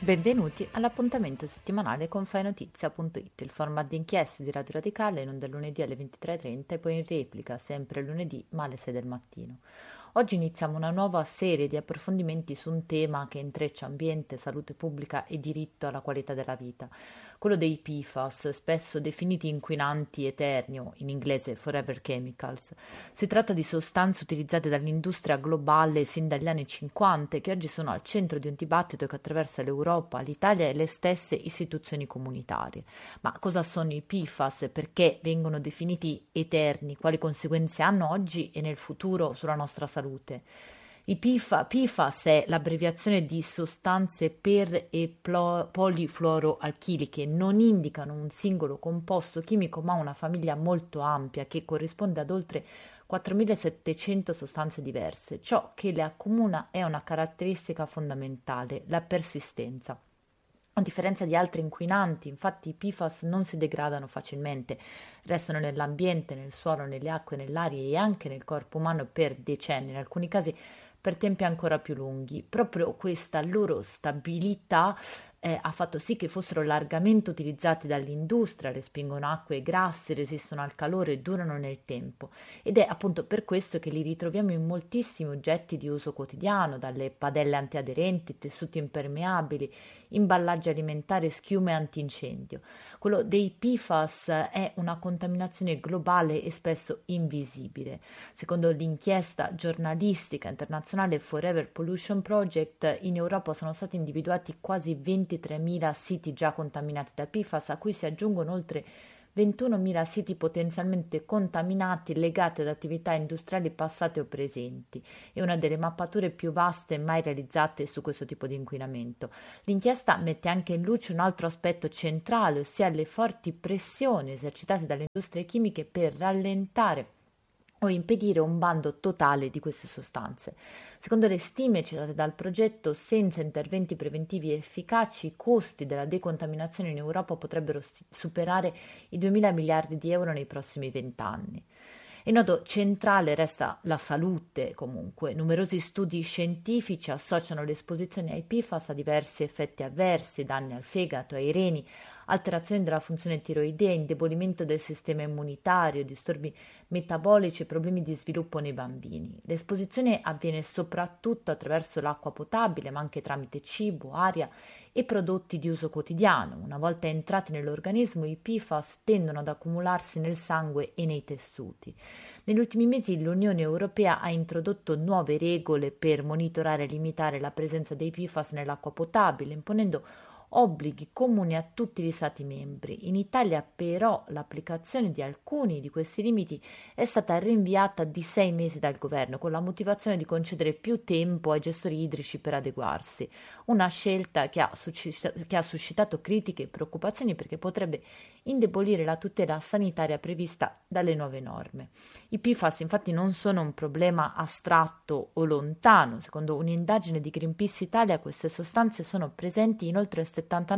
Benvenuti all'appuntamento settimanale con fainotizia.it, il format di inchieste di Radio Radicale in onda lunedì alle 23:30 e poi in replica sempre lunedì ma alle 6 del mattino. Oggi iniziamo una nuova serie di approfondimenti su un tema che intreccia ambiente, salute pubblica e diritto alla qualità della vita, quello dei PFAS, spesso definiti inquinanti eterni o in inglese forever chemicals. Si tratta di sostanze utilizzate dall'industria globale sin dagli anni 50 e che oggi sono al centro di un dibattito che attraversa l'Europa, l'Italia e le stesse istituzioni comunitarie. Ma cosa sono i PFAS? Perché vengono definiti eterni? Quali conseguenze hanno oggi e nel futuro sulla nostra salute? PFAS è l'abbreviazione di sostanze per e polifluoroalchiliche, non indicano un singolo composto chimico ma una famiglia molto ampia che corrisponde ad oltre 4.700 sostanze diverse. Ciò che le accomuna è una caratteristica fondamentale, la persistenza. A differenza di altri inquinanti, infatti, i PFAS non si degradano facilmente, restano nell'ambiente, nel suolo, nelle acque, nell'aria e anche nel corpo umano per decenni, in alcuni casi per tempi ancora più lunghi. Proprio questa loro stabilità ha fatto sì che fossero largamente utilizzati dall'industria, respingono acque e grassi, resistono al calore e durano nel tempo. Ed è appunto per questo che li ritroviamo in moltissimi oggetti di uso quotidiano, dalle padelle antiaderenti, tessuti impermeabili, imballaggi alimentari, schiume antincendio. Quello dei PFAS è una contaminazione globale e spesso invisibile. Secondo l'inchiesta giornalistica internazionale Forever Pollution Project, in Europa sono stati individuati quasi 23.000 siti già contaminati da PFAS, a cui si aggiungono oltre 21.000 siti potenzialmente contaminati legati ad attività industriali passate o presenti. È una delle mappature più vaste mai realizzate su questo tipo di inquinamento. L'inchiesta mette anche in luce un altro aspetto centrale, ossia le forti pressioni esercitate dalle industrie chimiche per rallentare o impedire un bando totale di queste sostanze. Secondo le stime citate dal progetto, senza interventi preventivi efficaci, i costi della decontaminazione in Europa potrebbero superare i 2.000 miliardi di euro nei prossimi 20 anni. Il nodo centrale resta la salute, comunque. Numerosi studi scientifici associano l'esposizione ai PFAS a diversi effetti avversi, danni al fegato, ai reni, alterazioni della funzione tiroidea, indebolimento del sistema immunitario, disturbi metabolici e problemi di sviluppo nei bambini. L'esposizione avviene soprattutto attraverso l'acqua potabile, ma anche tramite cibo, aria e prodotti di uso quotidiano. Una volta entrati nell'organismo, i PFAS tendono ad accumularsi nel sangue e nei tessuti. Negli ultimi mesi l'Unione Europea ha introdotto nuove regole per monitorare e limitare la presenza dei PFAS nell'acqua potabile, imponendo obblighi comuni a tutti gli Stati membri. In Italia però l'applicazione di alcuni di questi limiti è stata rinviata di 6 mesi dal governo con la motivazione di concedere più tempo ai gestori idrici per adeguarsi, una scelta che ha suscitato critiche e preoccupazioni perché potrebbe indebolire la tutela sanitaria prevista dalle nuove norme. I PFAS infatti non sono un problema astratto o lontano. Secondo un'indagine di Greenpeace Italia, queste sostanze sono presenti in oltre il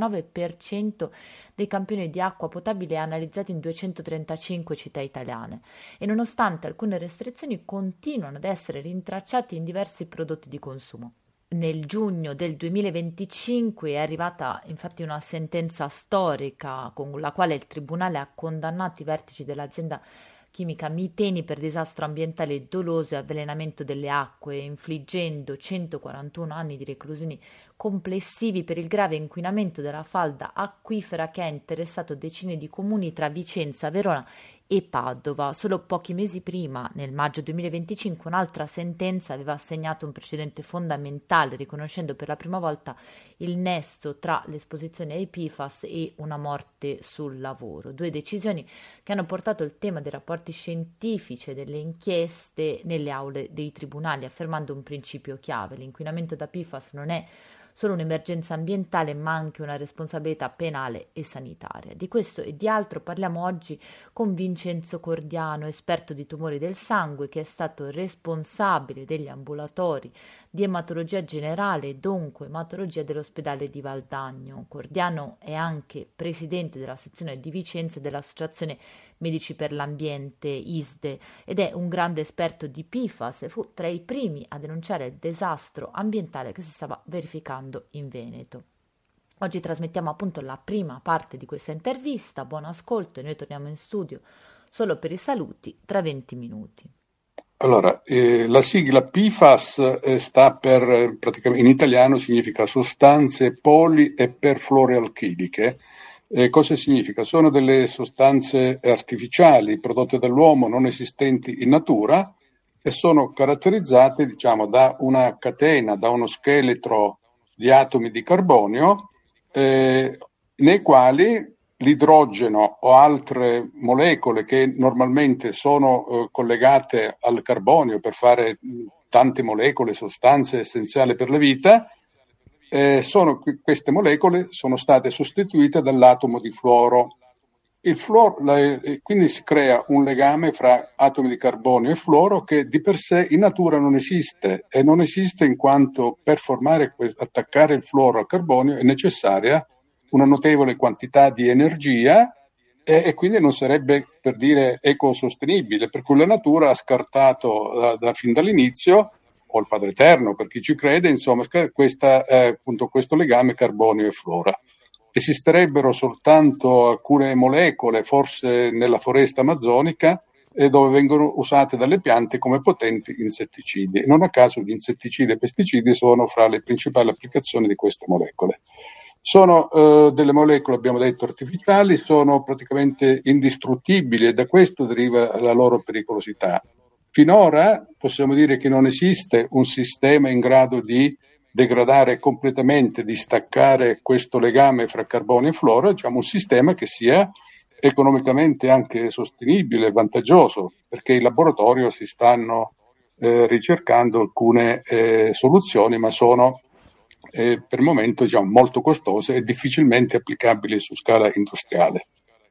79% dei campioni di acqua potabile analizzati in 235 città italiane e nonostante alcune restrizioni continuano ad essere rintracciati in diversi prodotti di consumo. Nel giugno del 2025 è arrivata infatti una sentenza storica con la quale il Tribunale ha condannato i vertici dell'azienda chimica Miteni per disastro ambientale doloso e avvelenamento delle acque, infliggendo 141 anni di reclusione complessivi per il grave inquinamento della falda acquifera che ha interessato decine di comuni tra Vicenza, Verona e Padova. Solo pochi mesi prima, nel maggio 2025, un'altra sentenza aveva assegnato un precedente fondamentale, riconoscendo per la prima volta il nesso tra l'esposizione ai PFAS e una morte sul lavoro. Due decisioni che hanno portato il tema dei rapporti scientifici e delle inchieste nelle aule dei tribunali, affermando un principio chiave: l'inquinamento da PFAS non è solo un'emergenza ambientale, ma anche una responsabilità penale e sanitaria. Di questo e di altro parliamo oggi con Vincenzo Cordiano, esperto di tumori del sangue, che è stato responsabile degli ambulatori di ematologia generale ed oncoematologia dell'ospedale di Valdagno. Cordiano è anche presidente della sezione di Vicenza dell'Associazione Medici per l'Ambiente, ISDE, ed è un grande esperto di PFAS e fu tra i primi a denunciare il disastro ambientale che si stava verificando in Veneto. Oggi trasmettiamo appunto la prima parte di questa intervista. Buon ascolto e noi torniamo in studio solo per i saluti tra 20 minuti. Allora, la sigla PFAS sta per, praticamente in italiano significa sostanze poli e perfluoroalchiliche. Cosa significa? Sono delle sostanze artificiali prodotte dall'uomo, non esistenti in natura, e sono caratterizzate, diciamo, da una catena, da uno scheletro di atomi di carbonio, nei quali l'idrogeno o altre molecole che normalmente sono collegate al carbonio per fare tante molecole, sostanze essenziali per la vita, queste molecole sono state sostituite dall'atomo di fluoro. Quindi si crea un legame fra atomi di carbonio e fluoro che di per sé in natura non esiste, e non esiste in quanto per attaccare il fluoro al carbonio è necessaria una notevole quantità di energia e quindi non sarebbe, per dire, ecosostenibile, per cui la natura ha scartato fin dall'inizio, o il Padre Eterno per chi ci crede, insomma, appunto questo legame carbonio e fluoro. Esisterebbero soltanto alcune molecole, forse nella foresta amazzonica, dove vengono usate dalle piante come potenti insetticidi. Non a caso gli insetticidi e pesticidi sono fra le principali applicazioni di queste molecole. Sono delle molecole, abbiamo detto, artificiali, sono praticamente indistruttibili e da questo deriva la loro pericolosità. Finora possiamo dire che non esiste un sistema in grado di degradare completamente, di staccare questo legame fra carbonio e fluoro, diciamo un sistema che sia economicamente anche sostenibile e vantaggioso, perché in laboratorio si stanno ricercando alcune soluzioni, ma sono per il momento molto costose e difficilmente applicabili su scala industriale.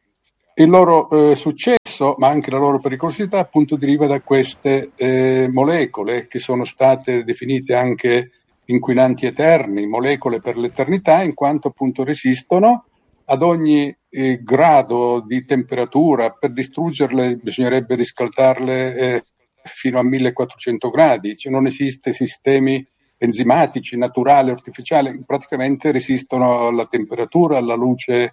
Il loro successo, ma anche la loro pericolosità, appunto deriva da queste molecole che sono state definite anche inquinanti eterni, molecole per l'eternità, in quanto appunto resistono ad ogni grado di temperatura. Per distruggerle bisognerebbe riscaldarle fino a 1400 gradi, cioè non esiste sistemi enzimatici, naturali, artificiali, praticamente resistono alla temperatura, alla luce,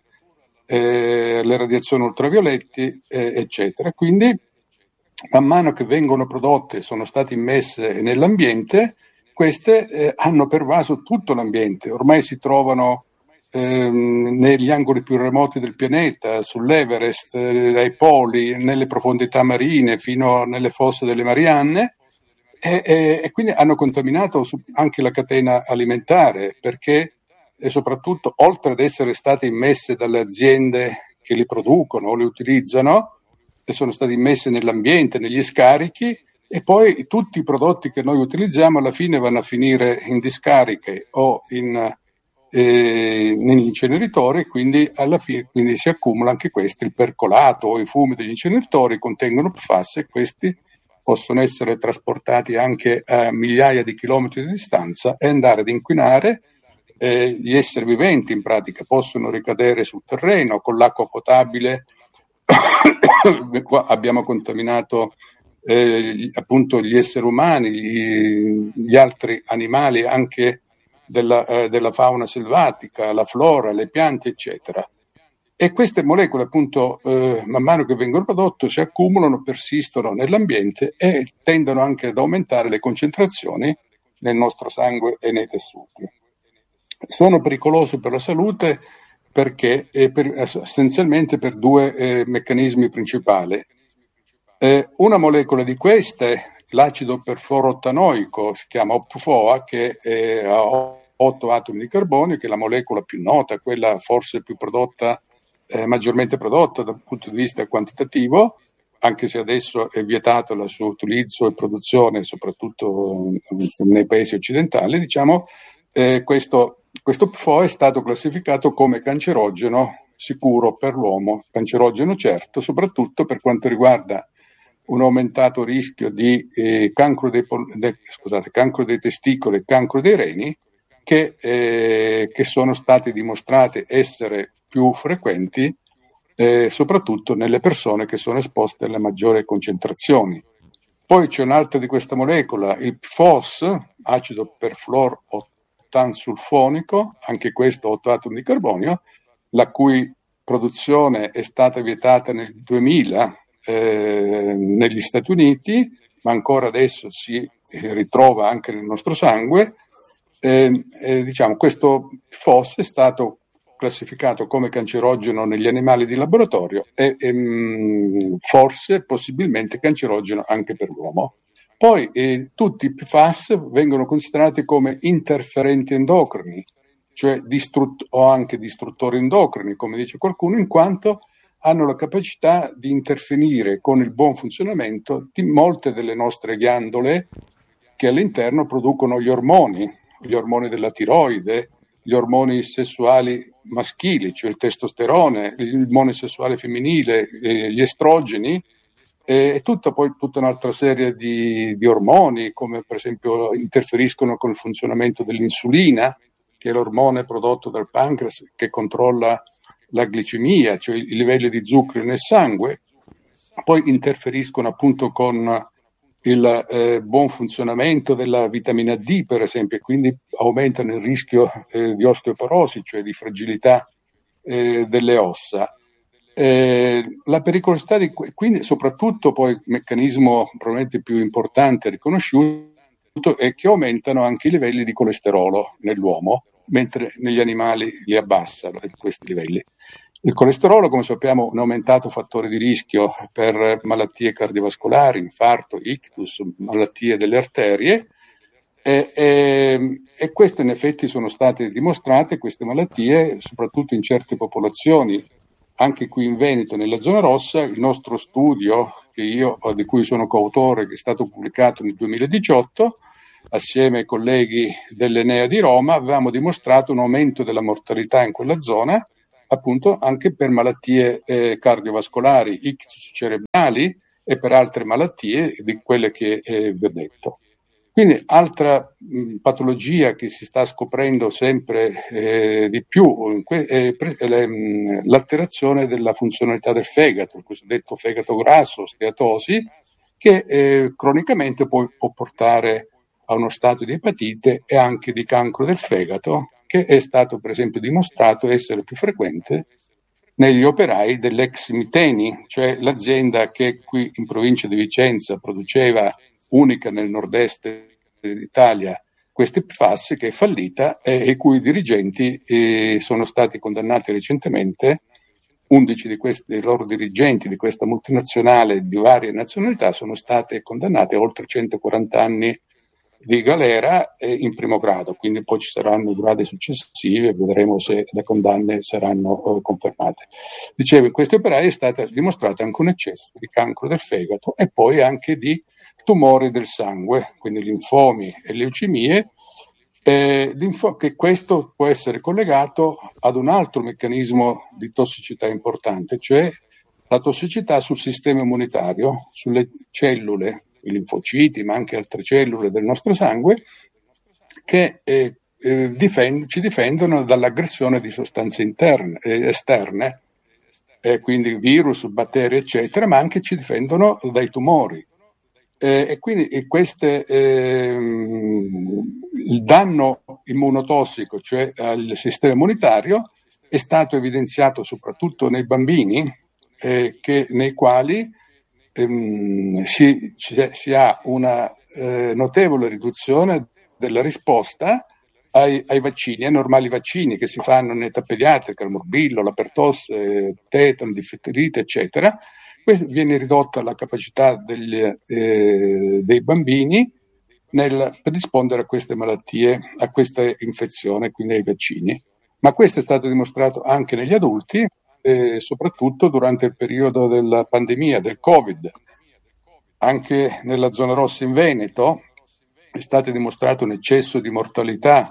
alle radiazioni ultravioletti, eccetera. Quindi, man mano che vengono prodotte e sono state immesse nell'ambiente, queste hanno pervaso tutto l'ambiente. Ormai si trovano negli angoli più remoti del pianeta, sull'Everest, ai poli, nelle profondità marine, fino nelle fosse delle Marianne, e quindi hanno contaminato anche la catena alimentare, perché e soprattutto, oltre ad essere state immesse dalle aziende che li producono o li utilizzano, e sono state immesse nell'ambiente, negli scarichi, e poi tutti i prodotti che noi utilizziamo alla fine vanno a finire in discariche o negli inceneritori, quindi alla fine quindi si accumula anche questo, il percolato o i fumi degli inceneritori contengono PFAS, e questi possono essere trasportati anche a migliaia di chilometri di distanza e andare ad inquinare. Gli esseri viventi in pratica possono ricadere sul terreno con l'acqua potabile. Qua abbiamo contaminato appunto gli esseri umani, gli altri animali anche della fauna selvatica, la flora, le piante, eccetera. E queste molecole appunto man mano che vengono prodotte si accumulano, persistono nell'ambiente e tendono anche ad aumentare le concentrazioni nel nostro sangue e nei tessuti. Sono pericolose per la salute perché essenzialmente per due meccanismi principali. Una molecola di queste, l'acido perfluorottanoico, si chiama PFOA, che ha 8 atomi di carbonio, che è la molecola più nota, quella forse più prodotta, maggiormente prodotta dal punto di vista quantitativo, anche se adesso è vietato il suo utilizzo e produzione, soprattutto nei paesi occidentali, diciamo. Questo PFOA è stato classificato come cancerogeno sicuro per l'uomo, cancerogeno certo, soprattutto per quanto riguarda un aumentato rischio di cancro dei testicoli e cancro dei reni, che sono stati dimostrati essere più frequenti soprattutto nelle persone che sono esposte alle maggiori concentrazioni. Poi c'è un'altra di questa molecola, il PFOS, acido perfluorottanoico, tansulfonico, anche questo 8 atomi di carbonio, la cui produzione è stata vietata nel 2000 negli Stati Uniti, ma ancora adesso si ritrova anche nel nostro sangue. Diciamo, questo FOS è stato classificato come cancerogeno negli animali di laboratorio e forse possibilmente cancerogeno anche per l'uomo. Poi tutti i PFAS vengono considerati come interferenti endocrini, cioè o anche distruttori endocrini, come dice qualcuno, in quanto hanno la capacità di interferire con il buon funzionamento di molte delle nostre ghiandole che all'interno producono gli ormoni della tiroide, gli ormoni sessuali maschili, cioè il testosterone, l'ormone sessuale femminile, gli estrogeni, e tutta un'altra serie di ormoni, come per esempio interferiscono con il funzionamento dell'insulina, che è l'ormone prodotto dal pancreas che controlla la glicemia, cioè i livelli di zucchero nel sangue. Poi interferiscono appunto con il buon funzionamento della vitamina D, per esempio, e quindi aumentano il rischio di osteoporosi, cioè di fragilità delle ossa. La pericolosità quindi soprattutto poi il meccanismo probabilmente più importante riconosciuto è che aumentano anche i livelli di colesterolo nell'uomo, mentre negli animali li abbassa questi livelli. Il colesterolo, come sappiamo, è un aumentato fattore di rischio per malattie cardiovascolari, infarto, ictus, malattie delle arterie, e queste in effetti sono state dimostrate, queste malattie, soprattutto in certe popolazioni. Anche qui in Veneto, nella zona rossa, il nostro studio, di cui sono coautore, che è stato pubblicato nel 2018, assieme ai colleghi dell'Enea di Roma, avevamo dimostrato un aumento della mortalità in quella zona, appunto anche per malattie cardiovascolari, ictus cerebrali e per altre malattie di quelle che vi ho detto. Quindi altra patologia che si sta scoprendo sempre di più è l'alterazione della funzionalità del fegato, il cosiddetto fegato grasso, steatosi, che cronicamente può portare a uno stato di epatite e anche di cancro del fegato, che è stato per esempio dimostrato essere più frequente negli operai dell'ex Miteni, cioè l'azienda che qui in provincia di Vicenza produceva, unica nel nord-est d'Italia, queste PFAS, che è fallita e i cui dirigenti sono stati condannati recentemente. 11 di questi loro dirigenti di questa multinazionale di varie nazionalità sono state condannate a oltre 140 anni di galera in primo grado, quindi poi ci saranno gradi successivi e vedremo se le condanne saranno confermate. Dicevo, in questi operai è stata dimostrata anche un eccesso di cancro del fegato e poi anche di tumori del sangue, quindi linfomi e leucemie, che questo può essere collegato ad un altro meccanismo di tossicità importante, cioè la tossicità sul sistema immunitario, sulle cellule, i linfociti, ma anche altre cellule del nostro sangue, che ci difendono dall'aggressione di sostanze esterne, quindi virus, batteri, eccetera, ma anche ci difendono dai tumori. E quindi il danno immunotossico, cioè al sistema immunitario, è stato evidenziato soprattutto nei bambini, nei quali si ha una notevole riduzione della risposta ai vaccini, ai normali vaccini che si fanno in età pediatrica, il morbillo, la pertosse, tetano, difterite, eccetera. Viene ridotta la capacità dei bambini nel rispondere a queste malattie, a queste infezioni, quindi ai vaccini. Ma questo è stato dimostrato anche negli adulti, soprattutto durante il periodo della pandemia, del Covid. Anche nella zona rossa in Veneto è stato dimostrato un eccesso di mortalità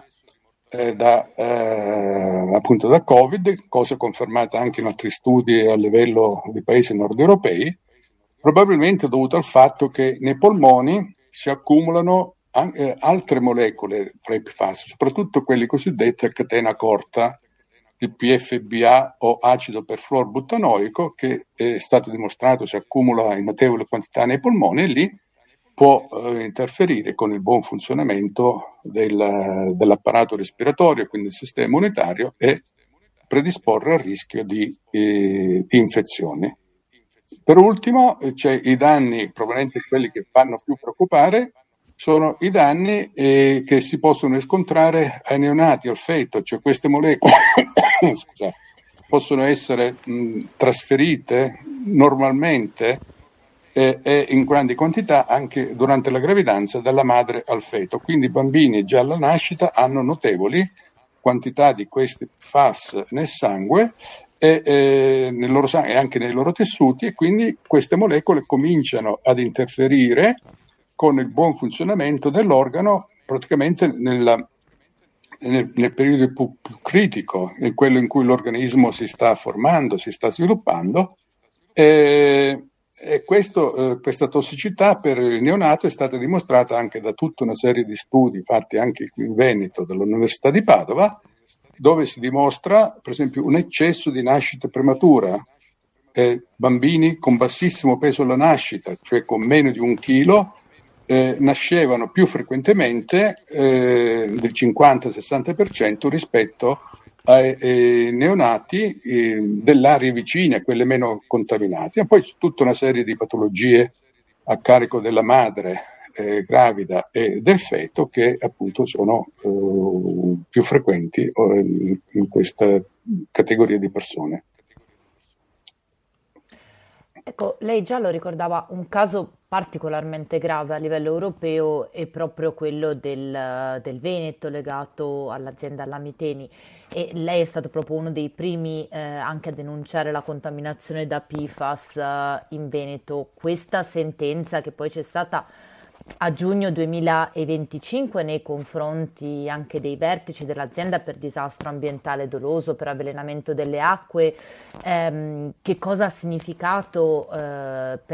appunto da Covid, cosa confermata anche in altri studi a livello di paesi nord europei, probabilmente dovuto al fatto che nei polmoni si accumulano altre molecole tra i PFAS, soprattutto quelli cosiddetti a catena corta, il PFBA o acido perfluorbuttanoico, che è stato dimostrato si accumula in notevole quantità nei polmoni, e lì può interferire con il buon funzionamento dell'apparato respiratorio, quindi del sistema immunitario, e predisporre al rischio di infezioni. Per ultimo, c'è i danni, probabilmente quelli che fanno più preoccupare, sono i danni che si possono riscontrare ai neonati, al feto, cioè queste molecole scusate, possono essere trasferite normalmente e in grandi quantità anche durante la gravidanza dalla madre al feto. Quindi i bambini già alla nascita hanno notevoli quantità di questi FAS nel sangue e nel loro sangue e anche nei loro tessuti, e quindi queste molecole cominciano ad interferire con il buon funzionamento dell'organo praticamente nel periodo più critico, in quello in cui l'organismo si sta formando, si sta sviluppando, e questa tossicità per il neonato è stata dimostrata anche da tutta una serie di studi fatti anche qui in Veneto dall'Università di Padova, dove si dimostra per esempio un eccesso di nascita prematura, bambini con bassissimo peso alla nascita, cioè con meno di 1 chilo, nascevano più frequentemente del 50-60% rispetto ai neonati delle aree vicine, quelle meno contaminate. E poi tutta una serie di patologie a carico della madre gravida e del feto che appunto sono più frequenti in questa categoria di persone. Ecco, lei già lo ricordava, un caso particolarmente grave a livello europeo è proprio quello del Veneto legato all'azienda Lamiteni, e lei è stato proprio uno dei primi anche a denunciare la contaminazione da PFAS in Veneto. Questa sentenza che poi c'è stata a giugno 2025 nei confronti anche dei vertici dell'azienda per disastro ambientale doloso, per avvelenamento delle acque, che cosa ha significato per